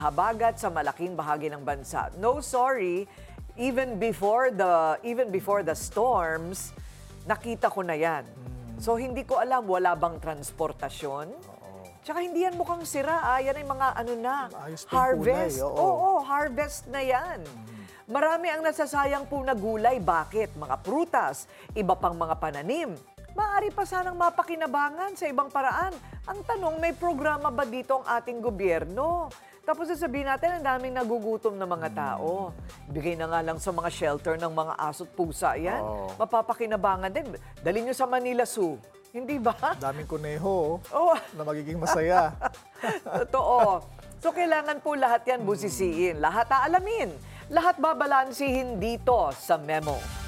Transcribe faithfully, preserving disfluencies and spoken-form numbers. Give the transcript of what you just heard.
habagat sa malaking bahagi ng bansa. No, sorry, even before the even before the storms, nakita ko na 'yan. So hindi ko alam, wala bang transportasyon? Tsaka hindi yan mukhang sira, ah. Yan ay mga ano na, Ayos pang harvest. kulay, oo. Oo, harvest na yan. Marami ang nasasayang po na gulay. Bakit? Mga prutas, iba pang mga pananim. Maaari pa sanang mapakinabangan sa ibang paraan. Ang tanong, may programa ba dito ang ating gobyerno? Tapos sasabihin natin, ang daming nagugutom na mga tao. Bigay na nga lang sa mga shelter ng mga aso't pusa yan. Oo. Mapapakinabangan din. Dali nyo sa Manila Zoo. Hindi ba? Daming kuneho Oh, na magiging masaya. totoo. So kailangan po lahat yan busisiin. Lahat aalamin. Lahat babalansihin dito sa memo.